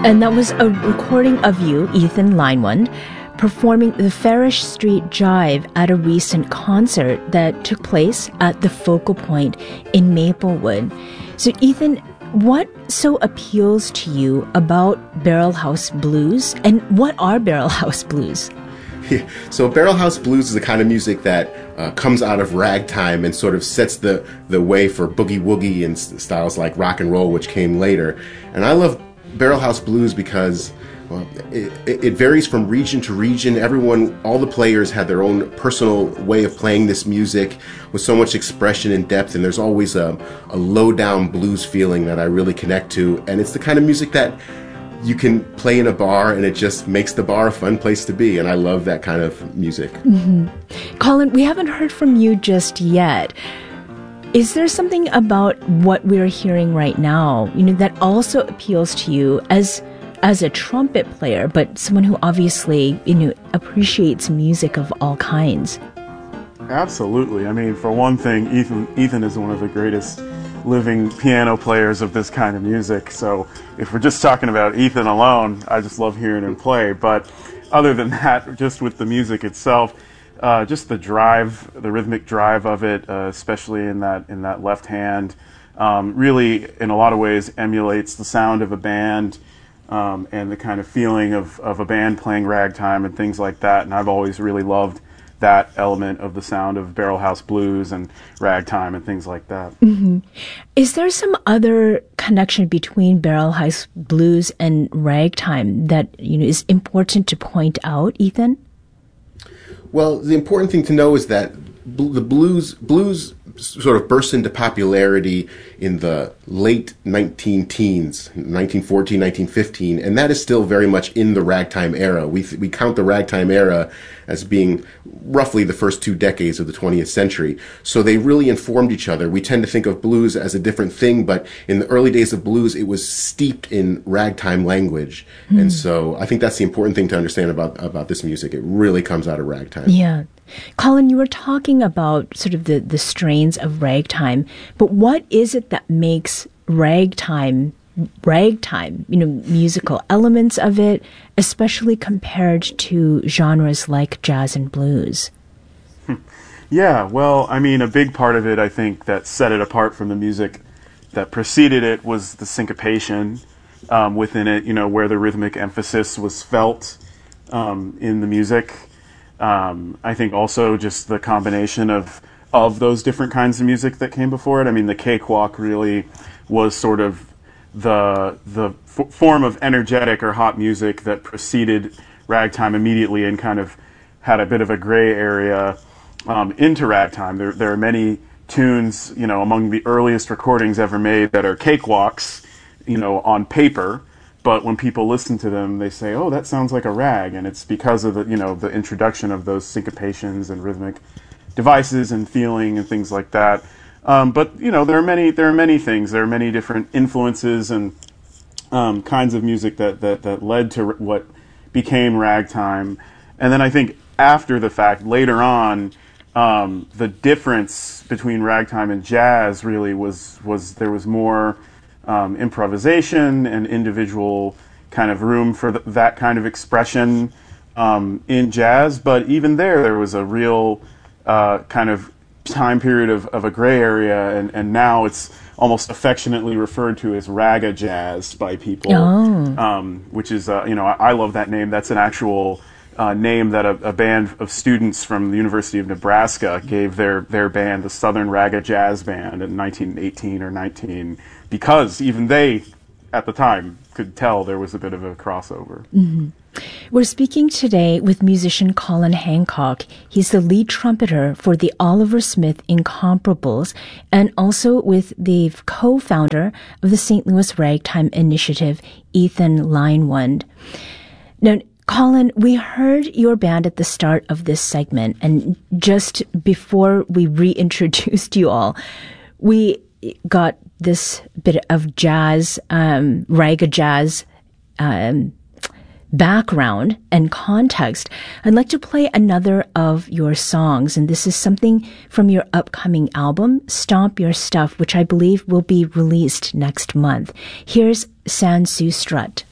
And that was a recording of you, Ethan Leinwand, performing the Farish Street Jive at a recent concert that took place at the Focal Point in Maplewood. So, Ethan, what so appeals to you about Barrel House Blues, and what are Barrel House Blues? Yeah. So Barrel House Blues is the kind of music that comes out of ragtime and sort of sets the way for boogie woogie and styles like rock and roll, which came later. And I love Barrel House Blues because, well, it varies from region to region. All the players had their own personal way of playing this music with so much expression and depth, and there's always a low-down blues feeling that I really connect to. And it's the kind of music that you can play in a bar, and it just makes the bar a fun place to be, and I love that kind of music. Mm-hmm. Colin, we haven't heard from you just yet. Is there something about what we're hearing right now, that also appeals to you as a trumpet player, but someone who obviously, appreciates music of all kinds? Absolutely. I mean, for one thing, Ethan is one of the greatest living piano players of this kind of music. So if we're just talking about Ethan alone, I just love hearing him play. But other than that, just with the music itself, just the drive, the rhythmic drive of it, especially in that left hand, really in a lot of ways emulates the sound of a band, and the kind of feeling of a band playing ragtime and things like that. And I've always really loved that element of the sound of Barrel House Blues and ragtime and things like that. Mm-hmm. Is there some other connection between Barrel House Blues and ragtime that is important to point out, Ethan? Well, the important thing to know is that the blues sort of burst into popularity in the late 19-teens, 1914, 1915, and that is still very much in the ragtime era. We count the ragtime era as being roughly the first 2 decades of the 20th century. So they really informed each other. We tend to think of blues as a different thing, but in the early days of blues, it was steeped in ragtime language. Mm. And so I think that's the important thing to understand about this music. It really comes out of ragtime. Yeah. Colin, you were talking about sort of the strains of ragtime, but what is it that makes ragtime, musical elements of it, especially compared to genres like jazz and blues? Yeah, well, I mean, a big part of it, I think, that set it apart from the music that preceded it was the syncopation within it, where the rhythmic emphasis was felt in the music. I think also just the combination of those different kinds of music that came before it. I mean, the cakewalk really was sort of the form of energetic or hot music that preceded ragtime immediately and kind of had a bit of a gray area into ragtime. There are many tunes, among the earliest recordings ever made that are cakewalks, on paper. But when people listen to them, they say, "Oh, that sounds like a rag," and it's because of the introduction of those syncopations and rhythmic devices and feeling and things like that. But there are many things. There are many different influences and kinds of music that led to what became ragtime. And then I think after the fact, later on, the difference between ragtime and jazz really was there was more improvisation and individual kind of room for that kind of expression in jazz. But even there was a real kind of time period of a gray area, and now it's almost affectionately referred to as raga jazz by people, which is, I love that name. That's an actual name that a band of students from the University of Nebraska gave their band, the Southern Raga Jazz Band, in 1918 or 19, because even they, at the time, could tell there was a bit of a crossover. Mm-hmm. We're speaking today with musician Colin Hancock. He's the lead trumpeter for the Oliver Smith Incomparables, and also with the co-founder of the St. Louis Ragtime Initiative, Ethan Leinwand. Now, Colin, we heard your band at the start of this segment, and just before we reintroduced you all, we got this bit of jazz, raga jazz background and context. I'd like to play another of your songs, and this is something from your upcoming album, Stomp Your Stuff, which I believe will be released next month. Here's Sansu Strut.